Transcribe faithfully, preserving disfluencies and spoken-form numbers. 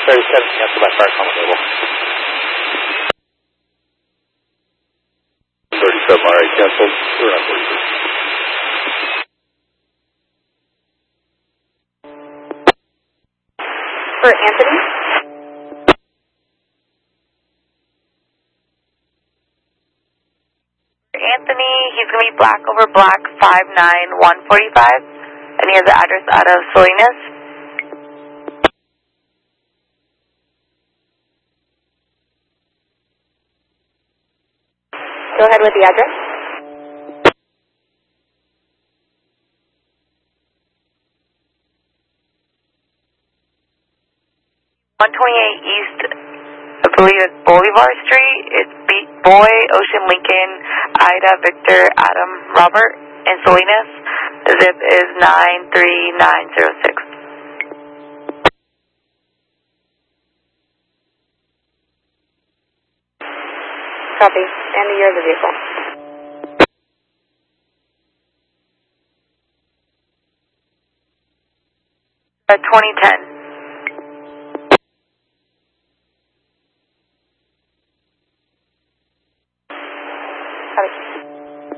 thirty-seven, cancel by fire common level. thirty-seven, all right, cancel. We're on thirty-six. For Anthony? For Anthony, he's going to be black over black five nine one forty-five, and he has the address out of Salinas. Go ahead with the address. one twenty-eight East, I believe it's Bolivar Street. It's B Boy, Ocean, Lincoln, Ida, Victor, Adam, Robert, in Salinas. The zip is nine three nine zero six. Copy. And the year of the vehicle. Uh, twenty ten.